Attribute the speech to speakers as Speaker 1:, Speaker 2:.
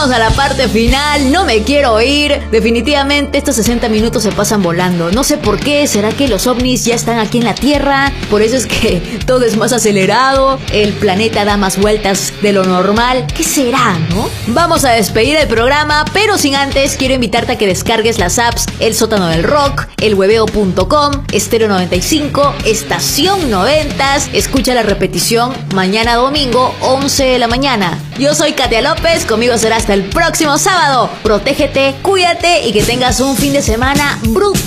Speaker 1: llegamos a la parte final, no me quiero ir. Definitivamente estos 60 minutos se pasan volando. No sé por qué, ¿será que los ovnis ya están aquí en la Tierra? Por eso es que todo es más acelerado, el planeta da más vueltas de lo normal. ¿Qué será, no? Vamos a despedir el programa, pero sin antes quiero invitarte a que descargues las apps El Sótano del Rock, elhueveo.com, Estéreo 95, Estación 90. Escucha la repetición mañana domingo, 11 de la mañana. Yo soy Katia López, conmigo será hasta el próximo sábado. Protégete, cuídate y que tengas un fin de semana brutal.